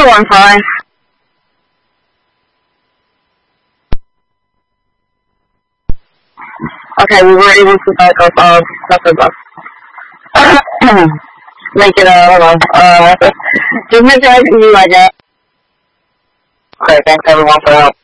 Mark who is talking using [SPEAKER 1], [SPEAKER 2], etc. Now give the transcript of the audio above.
[SPEAKER 1] 1-5. Okay, we were able to back up our sector bus. Make it, hold on. Just make sure I can do like that. Okay, thanks everyone for help.